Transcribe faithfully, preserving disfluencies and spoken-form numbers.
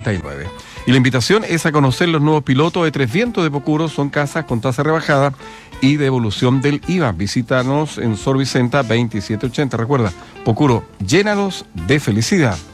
noventa y nueve. Y la invitación es a conocer los nuevos pilotos de Tres Vientos de Pocuro. Son casas con tasa rebajada y devolución del I V A. Visítanos en Sor Vicenta veintisiete ochenta. Recuerda, Pocuro, llénalos de felicidad.